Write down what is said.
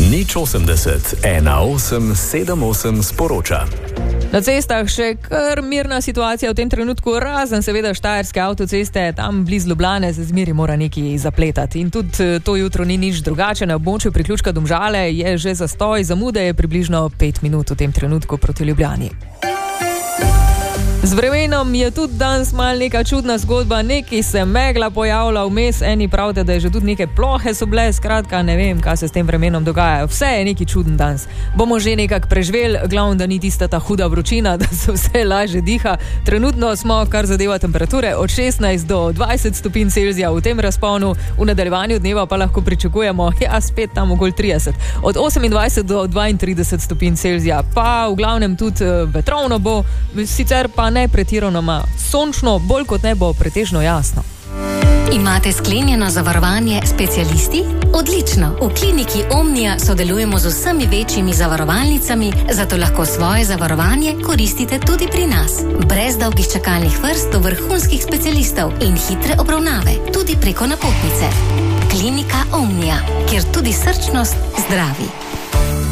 080 1878 sporoča. Na cestah še kar mirna situacija v tem trenutku, razen seveda štajerske avtoceste, tam blizu Ljubljane se zmeri mora nekaj zapletati. In tudi to jutro ni nič drugače, na območju priključka Domžale je že zastoj, zamude je približno 5 minut v tem trenutku proti Ljubljani. Z vremenom je tudi danes mal neka čudna zgodba, nekaj se megla pojavlja vmes, eni pravite, da je že tudi neke plohe so bile, skratka ne vem, kaj se s tem vremenom dogaja, vse je neki čuden danes. Bomo že nekako preživeli, glavno, da ni tista ta huda vročina, da se vse lažje diha. Trenutno smo, kar zadeva temperature, od 16 do 20 stopinj Celzija v tem razponu, v nadaljevanju dneva pa lahko pričakujemo, spet tam okoli 30, od 28 do 32 stopinj Celzija, pa v glavnem tudi vetrovno bo, sicer pa ne pretirano sončno, bolj kot ne bo pretežno jasno. Imate sklenjeno zavarovanje specialisti? Odlično! V kliniki Omnia sodelujemo z vsemi večjimi zavarovalnicami, zato lahko svoje zavarovanje koristite tudi pri nas. Brez dolgih čakalnih vrst do vrhunskih specialistov in hitre obravnave, tudi preko napotnice. Klinika Omnia, kjer tudi srčnost zdravi.